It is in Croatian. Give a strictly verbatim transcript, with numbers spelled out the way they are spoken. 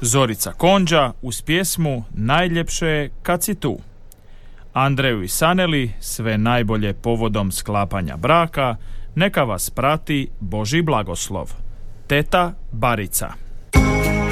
Zorica Konđa uz pjesmu Najljepše je kad si tu. Andreju i Saneli sve najbolje povodom sklapanja braka, neka vas prati Božji blagoslov. Teta Barica.